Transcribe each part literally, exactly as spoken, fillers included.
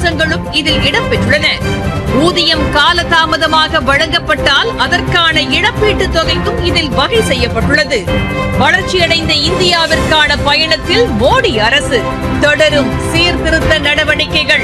அம்சங்களும் இதில் இடம்பெற்றுள்ளன. ஊதியம் காலதாமதமாக வழங்கப்பட்டால் அதற்கான இழப்பீட்டுத் தொகைக்கும் இதில் வகை செய்யப்பட்டுள்ளது. வளர்ச்சியடைந்த இந்தியாவிற்கான பயணத்தில் மோடி அரசு தொடரும் சீர்திருத்த நடவடிக்கைகள்.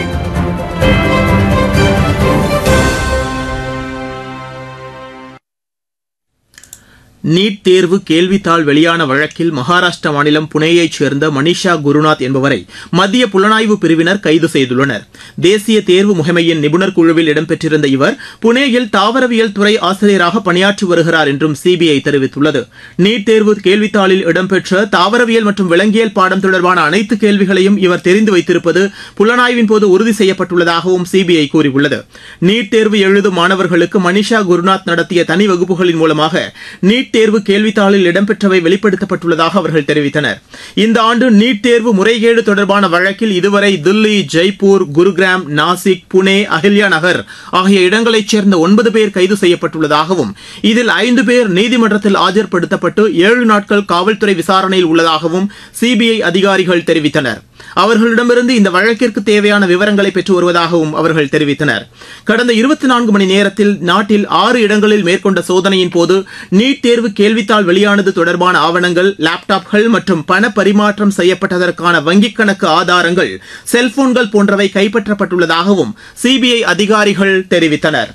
நீட் தேர்வு கேள்வித்தாள் வெளியான வழக்கில் மகாராஷ்டிரா மாநிலம் புனேயைச் சேர்ந்த மனிஷா குருநாத் என்பவரை மத்திய புலனாய்வு பிரிவினர் கைது செய்துள்ளனர். தேசிய தேர்வு முகமையின் நிபுணர் குழுவில் இடம்பெற்றிருந்த இவர் புனேயில் தாவரவியல் துறை ஆசிரியராக பணியாற்றி வருகிறார் என்றும் சிபிஐ தெரிவித்துள்ளது. நீட் தேர்வு கேள்வித்தாளில் இடம்பெற்ற தாவரவியல் மற்றும் விலங்கியல் பாடம் தொடர்பான அனைத்து கேள்விகளையும் இவர் தெரிந்து வைத்திருப்பது புலனாய்வின் போது உறுதி செய்யப்பட்டுள்ளதாகவும் சிபிஐ கூறியுள்ளது. நீட் தேர்வு எழுதும் மாணவர்களுக்கு மனிஷா குருநாத் நடத்திய தனி வகுப்புகளின் மூலமாக நீட் தேர்வு கேள்வித்தாளில் இடம்பெற்றவை வெளிப்படுத்தப்பட்டுள்ளதாக அவர்கள் தெரிவித்தனர். இந்த ஆண்டு நீட் தேர்வு முறைகேடு தொடர்பான வழக்கில் இதுவரை தில்லி, ஜெய்ப்பூர், குருகிராம், நாசிக், புனே, அஹில்யா நகர் ஆகிய இடங்களைச் சேர்ந்த ஒன்பது பேர் கைது செய்யப்பட்டுள்ளதாகவும் இதில் ஐந்து பேர் நீதிமன்றத்தில் ஆஜர்படுத்தப்பட்டு ஏழு நாட்கள் காவல்துறை விசாரணையில் உள்ளதாகவும் சிபிஐ அதிகாரிகள் தெரிவித்தனர். அவர்களிடமிருந்து இந்த வழக்கிற்கு தேவையான விவரங்களை பெற்று வருவதாகவும் அவர்கள் தெரிவித்தனர். கடந்த இருபத்தி நான்கு மணி நேரத்தில் நாட்டில் ஆறு இடங்களில் மேற்கொண்ட சோதனையின் போது நீட் தேர்வு கேள்வித்தாள் வெளியானது தொடர்பான ஆவணங்கள், லேப்டாப்கள் மற்றும் பண பரிமாற்றம் செய்யப்பட்டதற்கான வங்கிக் கணக்கு ஆதாரங்கள், செல்போன்கள் போன்றவை கைப்பற்றப்பட்டுள்ளதாகவும் சிபிஐ அதிகாரிகள் தெரிவித்தனர்.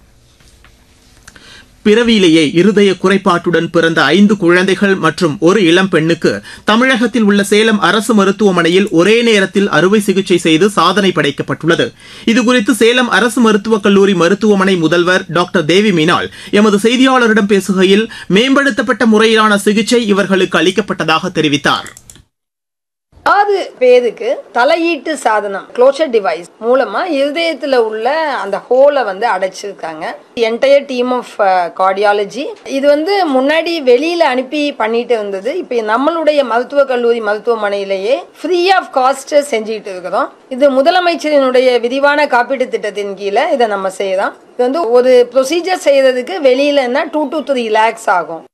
பிறவியிலேயே இருதய குறைபாட்டுடன் பிறந்த ஐந்து குழந்தைகள் மற்றும் ஒரு இளம் பெண்ணுக்கு தமிழகத்தில் உள்ள சேலம் அரசு மருத்துவமனையில் ஒரே நேரத்தில் அறுவை சிகிச்சை செய்து சாதனை படைக்கப்பட்டுள்ளது. இதுகுறித்து சேலம் அரசு மருத்துவக் கல்லூரி மருத்துவமனை முதல்வர் டாக்டர் தேவி மீனாள் எமது செய்தியாளரிடம் பேசுகையில் மேம்படுத்தப்பட்ட முறையிலான சிகிச்சை இவர்களுக்கு அளிக்கப்பட்டதாக தெரிவித்தார். ஆறு பேருக்கு தலையீட்டு சாதனம் க்ளோஷர் டிவைஸ் மூலமா இருதயத்துல உள்ள அந்த ஹோலை வந்து அடைச்சிருக்காங்க. என்டையர் டீம் ஆஃப் கார்டியாலஜி இது வந்து முன்னாடி வெளியில அனுப்பி பண்ணிட்டு இருந்தது. இப்ப நம்மளுடைய மருத்துவக் கல்லூரி மருத்துவமனையிலேயே ஃப்ரீ ஆஃப் காஸ்ட் செஞ்சுட்டு இருக்கிறோம். இது முதலமைச்சரினுடைய விரிவான காப்பீட்டு திட்டத்தின் கீழே இதை நம்ம செய்யறோம். இது வந்து ஒரு ப்ரொசீஜர் செய்யறதுக்கு வெளியில டூ டு த்ரீ லேக்ஸ் ஆகும்.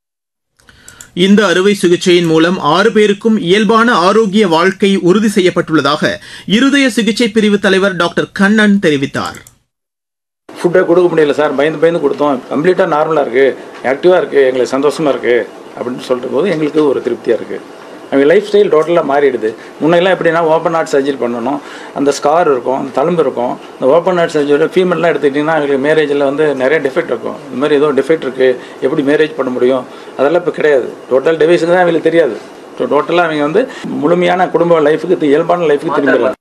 இந்த அறுவை சிகிச்சையின் மூலம் ஆறு பேருக்கும் இயல்பான ஆரோக்கிய வாழ்க்கை உறுதி செய்யப்பட்டுள்ளதாக இருதய சிகிச்சை பிரிவு தலைவர் டாக்டர் கண்ணன் தெரிவித்தார். ஃபுட்டை கொடுக்க முடியல சார், பயந்து பயந்து கொடுத்தோம். கம்ப்ளீட்டாக நார்மலாக இருக்குது, ஆக்டிவாக இருக்குது, எங்களுக்கு சந்தோஷமாக இருக்குது அப்படின்னு சொல்கிற போது எங்களுக்கு ஒரு திருப்தியாக இருக்குது. அவங்க லைஃப் ஸ்டைல் டோட்டலாக மாறிடுது. முன்னெல்லாம் எப்படின்னா ஓப்பன் ஹார்ட் சர்ஜரி பண்ணணும், அந்த ஸ்கார் இருக்கும், அந்த தழும்பு இருக்கும். இந்த ஓப்பன் ஹார்ட் சர்ஜரி ஃபீமேல்லாம் எடுத்துக்கிட்டிங்கன்னா அவங்களுக்கு மேரேஜில் வந்து நிறைய டிஃபெக்ட் இருக்கும். இந்த மாதிரி ஏதோ டிஃபெக்ட் இருக்குது, எப்படி மேரேஜ் பண்ண முடியும், அதெல்லாம் இப்போ கிடையாது. டோட்டல் டிவைஸுக்கு தான் அவங்களுக்கு தெரியாது. டோட்டலாக அவங்க வந்து முழுமையான குடும்ப லைஃபுக்கு, இயல்பான லைஃபுக்கு திரும்பிடலாம்.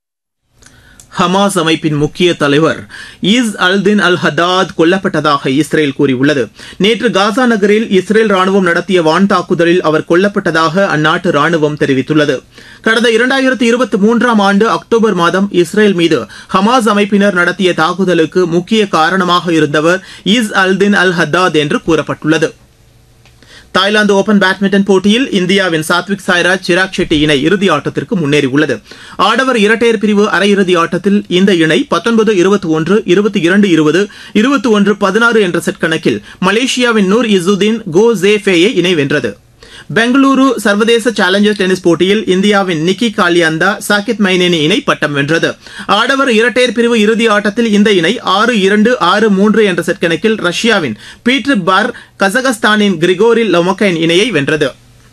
ஹமாஸ் அமைப்பின் முக்கிய தலைவர் இஸ் அல்தின் அல் ஹதாத் கொல்லப்பட்டதாக இஸ்ரேல் கூறியுள்ளது. நேற்று காசா நகரில் இஸ்ரேல் ராணுவம் நடத்திய வான் தாக்குதலில் அவர் கொல்லப்பட்டதாக அந்நாட்டு ராணுவம் தெரிவித்துள்ளது. கடந்த இரண்டாயிரத்தி இருபத்தி மூன்றாம் ஆண்டு அக்டோபர் மாதம் இஸ்ரேல் மீது ஹமாஸ் அமைப்பினர் நடத்திய தாக்குதலுக்கு முக்கிய காரணமாக இருந்தவர் இஸ் அல்தின் அல் ஹதாத் என்று கூறப்பட்டுள்ளது. தாய்லாந்து ஓபன் பேட்மிண்டன் போட்டியில் இந்தியாவின் சாத்விக் சாய்ராஜ், சிராக் ஷெட்டி இணை இறுதி ஆட்டத்திற்கு முன்னேறியுள்ளது. ஆடவர் இரட்டையர் பிரிவு அரையிறுதி ஆட்டத்தில் இந்த இணை பத்தொன்பது இருபத்தி ஒன்று, இருபத்தி இரண்டு இருபது, இருபத்தி ஒன்று பதினாறு என்ற செட் கணக்கில் மலேசியாவின் நூர் இசுதீன் கோ ஜே ஃபேயை இணை வென்றது. பெங்களூரு சர்வதேச சேலஞ்சர் டென்னிஸ் போட்டியில் இந்தியாவின் நிக்கி காலியந்தா, சாகித் மைனேனி இணை பட்டம் வென்றது. ஆடவர் இரட்டையர் பிரிவு இறுதி ஆட்டத்தில் இந்த இணை ஆறு இரண்டு, ஆறு மூன்று என்ற செட் கணக்கில் ரஷ்யாவின் பீட்டர் பார், கசகஸ்தானின் கிரிகோரி லொமக்கைன் இணையை வென்றது.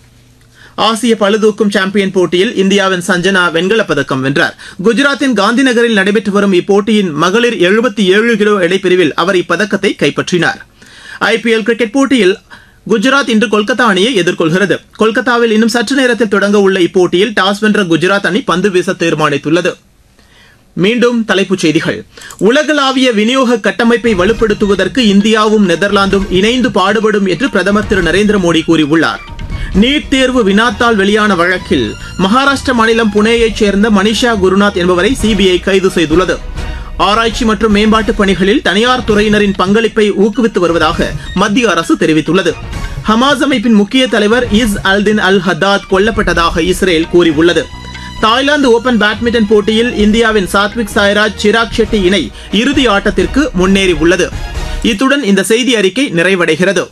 ஆசிய பளுதூக்கும் சாம்பியன் போட்டியில் இந்தியாவின் சஞ்சனா வெண்கலப் பதக்கம் வென்றார். குஜராத்தின் காந்தி நகரில் நடைபெற்று வரும் இப்போட்டியின் மகளிர் எழுபத்தி ஏழு கிலோ எடைப்பிரிவில் அவர் இப்பதக்கத்தை கைப்பற்றினார். ஐபிஎல் கிரிக்கெட் போட்டியில் குஜராத் இன்று கொல்கத்தா அணியை எதிர்கொள்கிறது. கொல்கத்தாவில் இன்னும் சற்று நேரத்தில் தொடங்க உள்ள இப்போட்டியில் டாஸ் வென்ற குஜராத் அணி பந்து வீச தீர்மானித்துள்ளது. மீண்டும் தலைப்புச் செய்திகள். உலகளாவிய விநியோக கட்டமைப்பை வலுப்படுத்துவதற்கு இந்தியாவும் நெதர்லாந்தும் இணைந்து பாடுபடும் என்று பிரதமர் திரு நரேந்திர மோடி கூறியுள்ளார். நீட் தேர்வு வினாத்தாள் வெளியான வழக்கில் மகாராஷ்டிர மாநிலம் புனேயைச் சேர்ந்த மனிஷா குருநாத் என்பவரை சிபிஐ கைது செய்துள்ளது. ஆராய்ச்சி மற்றும் மேம்பாட்டு பணிகளில் தனியார் துறையினரின் பங்களிப்பை ஊக்குவித்து வருவதாக மத்திய அரசு தெரிவித்துள்ளது. ஹமாஸ் அமைப்பின் முக்கிய தலைவர் இஸ் அல்தின் அல் ஹதாத் கொல்லப்பட்டதாக இஸ்ரேல் கூறியுள்ளது. தாய்லாந்து ஓபன் பேட்மிண்டன் போட்டியில் இந்தியாவின் சாத்விக் சாய்ராஜ், சிராக் ஷெட்டி இணை இறுதி ஆட்டத்திற்கு முன்னேறியுள்ளது. இத்துடன் இந்த செய்தி அறிக்கை நிறைவடைகிறது.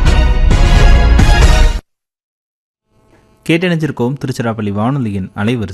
கேட்டணிஞ்சிருக்கோம் திருச்சிராப்பள்ளி வானொலியின் அலைவரிசை